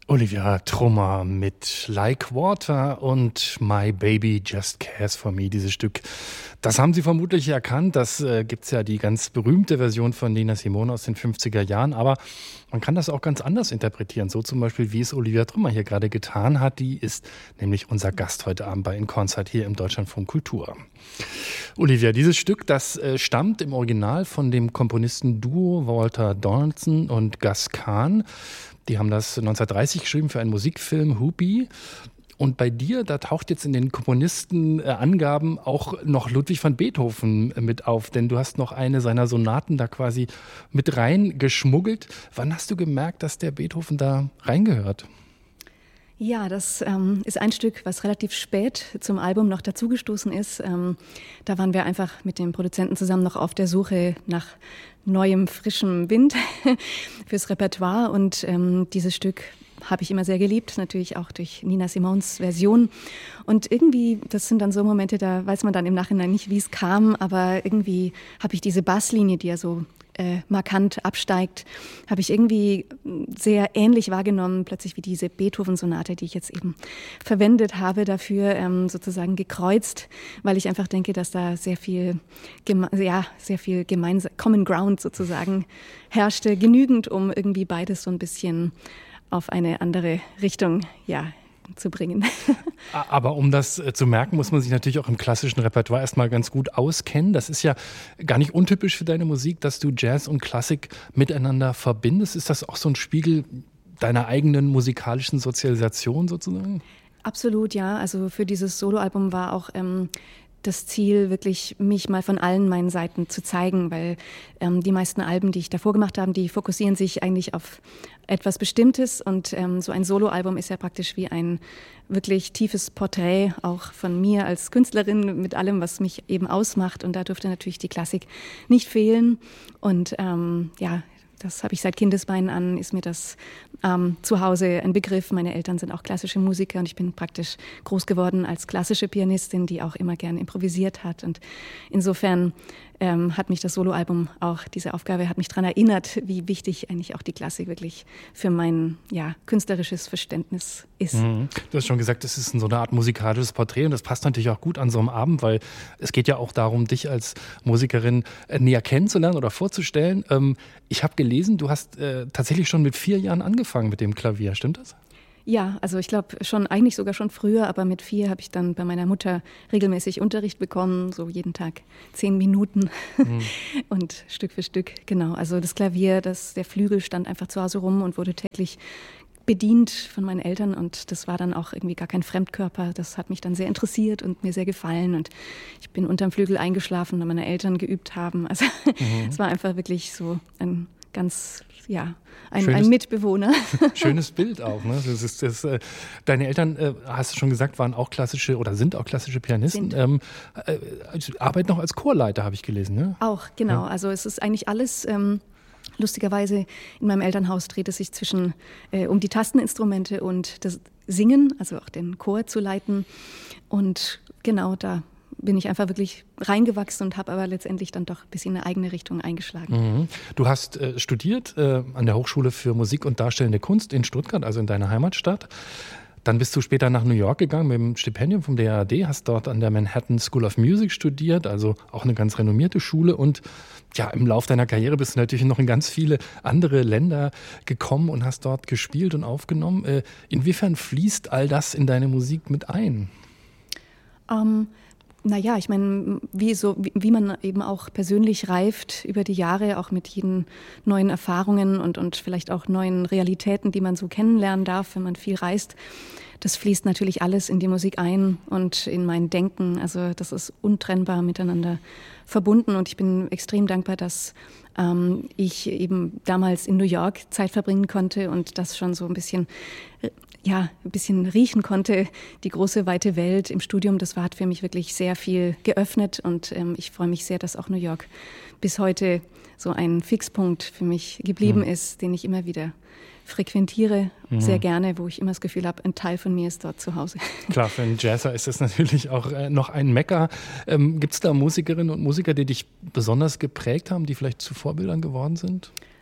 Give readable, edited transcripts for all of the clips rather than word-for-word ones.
Olivia Trummer mit Like Water und My Baby Just Cares For Me, dieses Stück. Das haben Sie vermutlich erkannt. Das gibt's ja die ganz berühmte Version von Nina Simone aus den 50er Jahren. Aber man kann das auch ganz anders interpretieren. So zum Beispiel, wie es Olivia Trummer hier gerade getan hat. Die ist nämlich unser Gast heute Abend bei In Concert hier im Deutschlandfunk Kultur. Olivia, dieses Stück, das stammt im Original von dem Komponistenduo Walter Donaldson und Gus Kahn. Die haben das 1930 geschrieben für einen Musikfilm Whoopi. Und bei dir, da taucht jetzt in den Komponistenangaben auch noch Ludwig van Beethoven mit auf. Denn du hast noch eine seiner Sonaten da quasi mit reingeschmuggelt. Wann hast du gemerkt, dass der Beethoven da reingehört? Ja, das ist ein Stück, was relativ spät zum Album noch dazugestoßen ist. Da waren wir einfach mit dem Produzenten zusammen noch auf der Suche nach neuem, frischem Wind fürs Repertoire. Und dieses Stück habe ich immer sehr geliebt, natürlich auch durch Nina Simones Version. Und irgendwie, das sind dann so Momente, da weiß man dann im Nachhinein nicht, wie es kam, aber irgendwie habe ich diese Basslinie, die ja so markant absteigt, habe ich irgendwie sehr ähnlich wahrgenommen, plötzlich wie diese Beethoven-Sonate, die ich jetzt eben verwendet habe, dafür sozusagen gekreuzt, weil ich einfach denke, dass da sehr viel gemeinsam, Common Ground sozusagen herrschte, genügend, um irgendwie beides so ein bisschen auf eine andere Richtung, zu bringen. Aber um das zu merken, muss man sich natürlich auch im klassischen Repertoire erstmal ganz gut auskennen. Das ist ja gar nicht untypisch für deine Musik, dass du Jazz und Klassik miteinander verbindest. Ist das auch so ein Spiegel deiner eigenen musikalischen Sozialisation sozusagen? Absolut, ja. Also für dieses Soloalbum war auch das Ziel, wirklich mich mal von allen meinen Seiten zu zeigen, weil die meisten Alben, die ich davor gemacht habe, die fokussieren sich eigentlich auf etwas Bestimmtes und so ein Soloalbum ist ja praktisch wie ein wirklich tiefes Porträt auch von mir als Künstlerin mit allem, was mich eben ausmacht, und da durfte natürlich die Klassik nicht fehlen und das habe ich seit Kindesbeinen an, ist mir das zu Hause ein Begriff. Meine Eltern sind auch klassische Musiker und ich bin praktisch groß geworden als klassische Pianistin, die auch immer gern improvisiert hat. Und insofern hat mich das Soloalbum auch, diese Aufgabe hat mich daran erinnert, wie wichtig eigentlich auch die Klassik wirklich für mein künstlerisches Verständnis ist. Mhm. Du hast schon gesagt, es ist so eine Art musikalisches Porträt und das passt natürlich auch gut an so einem Abend, weil es geht ja auch darum, dich als Musikerin näher kennenzulernen oder vorzustellen. Ich habe gelesen, du hast tatsächlich schon mit 4 Jahren angefangen mit dem Klavier, stimmt das? Ja, also ich glaube eigentlich sogar schon früher, aber mit 4 habe ich dann bei meiner Mutter regelmäßig Unterricht bekommen, so jeden Tag 10 Minuten und Stück für Stück, genau. Also das Klavier, der Flügel stand einfach zu Hause rum und wurde täglich bedient von meinen Eltern und das war dann auch irgendwie gar kein Fremdkörper. Das hat mich dann sehr interessiert und mir sehr gefallen und ich bin unterm Flügel eingeschlafen, da meine Eltern geübt haben. Also es war einfach wirklich so ein ganz, ein Mitbewohner. Schönes Bild auch, ne? Deine Eltern, hast du schon gesagt, waren auch klassische oder sind auch klassische Pianisten. Arbeiten noch als Chorleiter, habe ich gelesen, ne? Auch, genau. Ja. Also es ist eigentlich alles lustigerweise in meinem Elternhaus dreht es sich um die Tasteninstrumente und das Singen, also auch den Chor zu leiten. Und genau da bin ich einfach wirklich reingewachsen und habe aber letztendlich dann doch ein bisschen eine eigene Richtung eingeschlagen. Mhm. Du hast studiert an der Hochschule für Musik und Darstellende Kunst in Stuttgart, also in deiner Heimatstadt. Dann bist du später nach New York gegangen mit dem Stipendium vom DAAD, hast dort an der Manhattan School of Music studiert, also auch eine ganz renommierte Schule. Und im Lauf deiner Karriere bist du natürlich noch in ganz viele andere Länder gekommen und hast dort gespielt und aufgenommen. Inwiefern fließt all das in deine Musik mit ein? Ich meine, wie man eben auch persönlich reift über die Jahre, auch mit jeden neuen Erfahrungen und vielleicht auch neuen Realitäten, die man so kennenlernen darf, wenn man viel reist. Das fließt natürlich alles in die Musik ein und in mein Denken. Also das ist untrennbar miteinander verbunden und ich bin extrem dankbar, dass ich eben damals in New York Zeit verbringen konnte und das schon so ein bisschen riechen konnte, die große, weite Welt im Studium. Das hat für mich wirklich sehr viel geöffnet und ich freue mich sehr, dass auch New York bis heute so ein Fixpunkt für mich geblieben ist, den ich immer wieder frequentiere, sehr gerne, wo ich immer das Gefühl habe, ein Teil von mir ist dort zu Hause. Klar, für einen Jazzer ist das natürlich auch noch ein Mekka. Gibt es da Musikerinnen und Musiker, die dich besonders geprägt haben, die vielleicht zu Vorbildern geworden sind?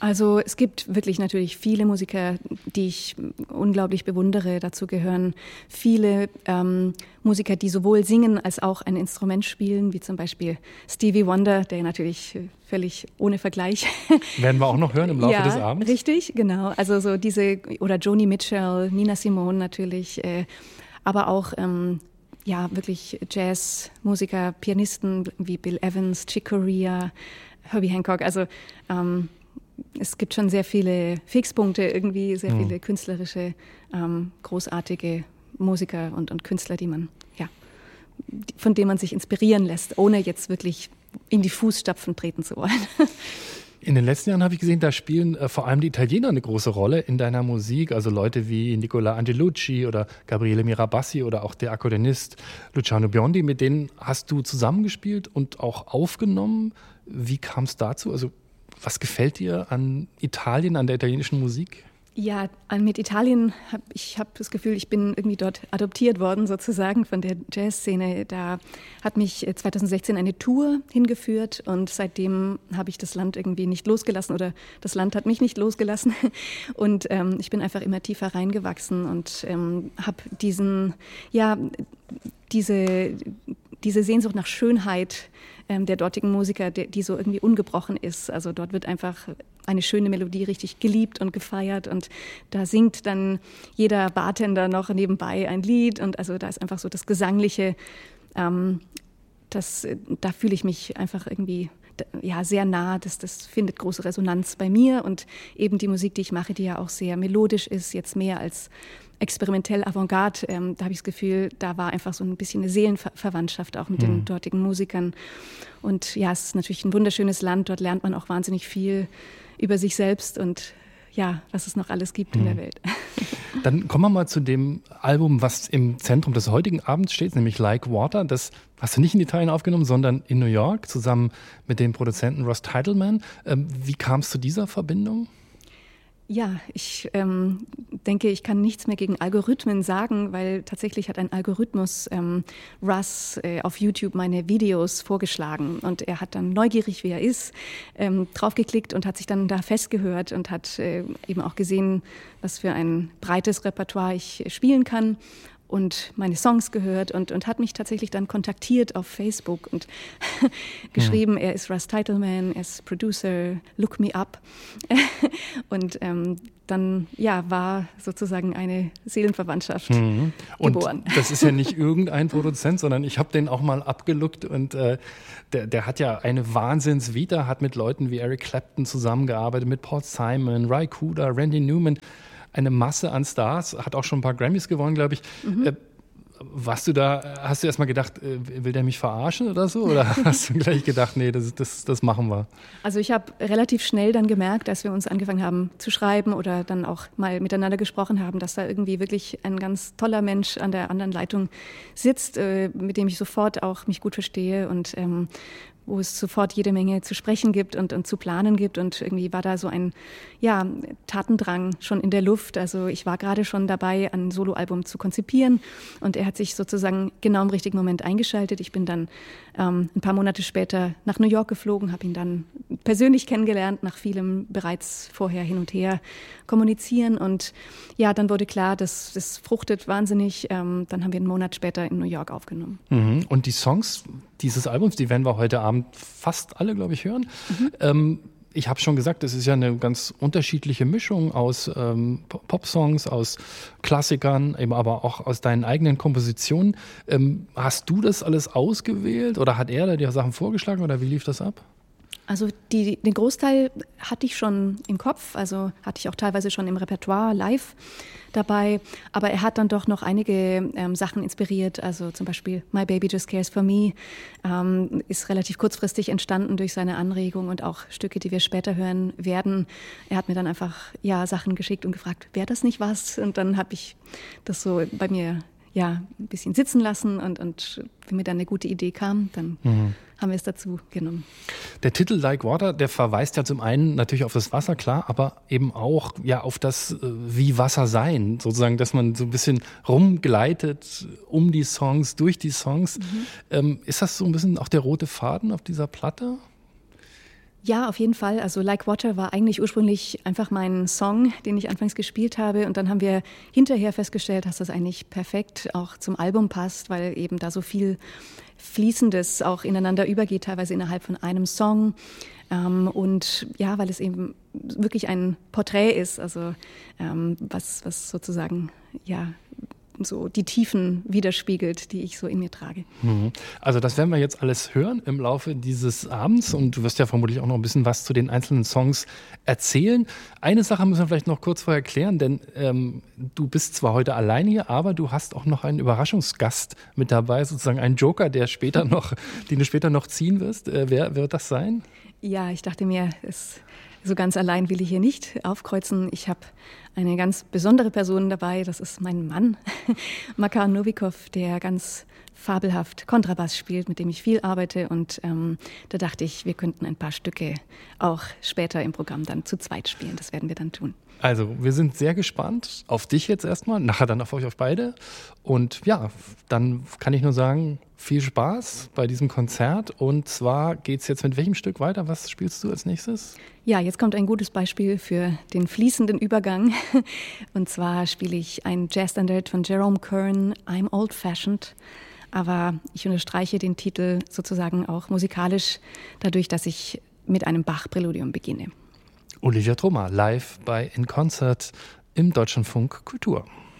Also es gibt wirklich natürlich viele Musiker, die ich unglaublich bewundere. Dazu gehören viele Musiker, die sowohl singen als auch ein Instrument spielen, wie zum Beispiel Stevie Wonder, der natürlich völlig ohne Vergleich. Werden wir auch noch hören im Laufe des Abends? Richtig, genau. Also so diese, oder Joni Mitchell, Nina Simone natürlich, aber auch wirklich Jazzmusiker, Pianisten wie Bill Evans, Chick Corea, Herbie Hancock. Also es gibt schon sehr viele Fixpunkte irgendwie, sehr viele künstlerische, großartige Musiker und Künstler, von denen man sich inspirieren lässt, ohne jetzt wirklich in die Fußstapfen treten zu wollen. In den letzten Jahren habe ich gesehen, da spielen vor allem die Italiener eine große Rolle in deiner Musik. Also Leute wie Nicola Angelucci oder Gabriele Mirabassi oder auch der Akkordeonist Luciano Biondi. Mit denen hast du zusammengespielt und auch aufgenommen. Wie kam es dazu? Also was gefällt dir an Italien, an der italienischen Musik? Ja, mit Italien habe ich das Gefühl, ich bin irgendwie dort adoptiert worden sozusagen von der Jazzszene. Da hat mich 2016 eine Tour hingeführt und seitdem habe ich das Land irgendwie nicht losgelassen oder das Land hat mich nicht losgelassen. Und ich bin einfach immer tiefer reingewachsen und habe diese Sehnsucht nach Schönheit der dortigen Musiker, die so irgendwie ungebrochen ist. Also dort wird einfach eine schöne Melodie richtig geliebt und gefeiert und da singt dann jeder Bartender noch nebenbei ein Lied und also da ist einfach so das Gesangliche, da fühle ich mich einfach irgendwie sehr nah, das findet große Resonanz bei mir und eben die Musik, die ich mache, die ja auch sehr melodisch ist, jetzt mehr als experimentell Avantgarde, da habe ich das Gefühl, da war einfach so ein bisschen eine Seelenverwandtschaft auch mit den dortigen Musikern. Und ja, es ist natürlich ein wunderschönes Land, dort lernt man auch wahnsinnig viel über sich selbst und ja, was es noch alles gibt in der Welt. Dann kommen wir mal zu dem Album, was im Zentrum des heutigen Abends steht, nämlich Like Water. Das hast du nicht in Italien aufgenommen, sondern in New York, zusammen mit dem Produzenten Ross Titelman. Wie kam es zu dieser Verbindung? Ja, ich denke, ich kann nichts mehr gegen Algorithmen sagen, weil tatsächlich hat ein Algorithmus Russ auf YouTube meine Videos vorgeschlagen und er hat dann neugierig, wie er ist, draufgeklickt und hat sich dann da festgehört und hat eben auch gesehen, was für ein breites Repertoire ich spielen kann. Und meine Songs gehört und hat mich tatsächlich dann kontaktiert auf Facebook und geschrieben, er ist Russ Titelman, er ist Producer, look me up. Und dann war sozusagen eine Seelenverwandtschaft geboren. Und das ist ja nicht irgendein Produzent, sondern ich habe den auch mal abgelookt und der hat ja eine Wahnsinnsvita, hat mit Leuten wie Eric Clapton zusammengearbeitet, mit Paul Simon, Ry Cooder, Randy Newman. Eine Masse an Stars, hat auch schon ein paar Grammys gewonnen, glaube ich. Warst du da, hast du erst mal gedacht, will der mich verarschen oder so? Oder hast du gleich gedacht, nee, das machen wir? Also ich habe relativ schnell dann gemerkt, als wir uns angefangen haben zu schreiben oder dann auch mal miteinander gesprochen haben, dass da irgendwie wirklich ein ganz toller Mensch an der anderen Leitung sitzt, mit dem ich sofort auch mich gut verstehe und wo es sofort jede Menge zu sprechen gibt und zu planen gibt. Und irgendwie war da so ein Tatendrang schon in der Luft. Also ich war gerade schon dabei, ein Soloalbum zu konzipieren. Und er hat sich sozusagen genau im richtigen Moment eingeschaltet. Ich bin dann ein paar Monate später nach New York geflogen, habe ihn dann persönlich kennengelernt, nach vielem bereits vorher hin und her kommunizieren. Und ja, dann wurde klar, das fruchtet wahnsinnig. Dann haben wir einen Monat später in New York aufgenommen. Und die Songs dieses Albums, die werden wir heute Abend fast alle, glaube ich, hören. Ich habe schon gesagt, es ist ja eine ganz unterschiedliche Mischung aus Popsongs, aus Klassikern, eben aber auch aus deinen eigenen Kompositionen. Hast du das alles ausgewählt oder hat er da dir Sachen vorgeschlagen oder wie lief das ab? Also den Großteil hatte ich schon im Kopf, also hatte ich auch teilweise schon im Repertoire live dabei, aber er hat dann doch noch einige Sachen inspiriert, also zum Beispiel My Baby Just Cares for Me ist relativ kurzfristig entstanden durch seine Anregung und auch Stücke, die wir später hören werden. Er hat mir dann einfach Sachen geschickt und gefragt, wäre das nicht was? Und dann habe ich das so bei mir ein bisschen sitzen lassen und wenn mir dann eine gute Idee kam, dann haben wir es dazu genommen. Der Titel Like Water, der verweist ja zum einen natürlich auf das Wasser, klar, aber eben auch auf das wie Wasser sein, sozusagen, dass man so ein bisschen rumgleitet um die Songs, durch die Songs. Ist das so ein bisschen auch der rote Faden auf dieser Platte? Ja, auf jeden Fall. Also Like Water war eigentlich ursprünglich einfach mein Song, den ich anfangs gespielt habe. Und dann haben wir hinterher festgestellt, dass das eigentlich perfekt auch zum Album passt, weil eben da so viel Fließendes auch ineinander übergeht, teilweise innerhalb von einem Song. Und ja, weil es eben wirklich ein Porträt ist, also was sozusagen, ja, so die Tiefen widerspiegelt, die ich so in mir trage. Also das werden wir jetzt alles hören im Laufe dieses Abends und du wirst ja vermutlich auch noch ein bisschen was zu den einzelnen Songs erzählen. Eine Sache müssen wir vielleicht noch kurz vorher klären, denn du bist zwar heute alleine hier, aber du hast auch noch einen Überraschungsgast mit dabei, sozusagen einen Joker, den du später noch ziehen wirst. Wer wird das sein? Ja, ich dachte mir, so ganz allein will ich hier nicht aufkreuzen. Ich habe eine ganz besondere Person dabei, das ist mein Mann, Makar Novikov, der ganz fabelhaft Kontrabass spielt, mit dem ich viel arbeite. Und da dachte ich, wir könnten ein paar Stücke auch später im Programm dann zu zweit spielen. Das werden wir dann tun. Also, wir sind sehr gespannt auf dich jetzt erstmal, nachher dann auf euch auf beide. Und ja, dann kann ich nur sagen, viel Spaß bei diesem Konzert. Und zwar geht's jetzt mit welchem Stück weiter? Was spielst du als nächstes? Ja, jetzt kommt ein gutes Beispiel für den fließenden Übergang. Und zwar spiele ich ein Jazzstandard von Jerome Kern, I'm Old Fashioned. Aber ich unterstreiche den Titel sozusagen auch musikalisch, dadurch, dass ich mit einem Bach-Präludium beginne. Olivia Thoma, live bei In Concert im Deutschlandfunk Kultur.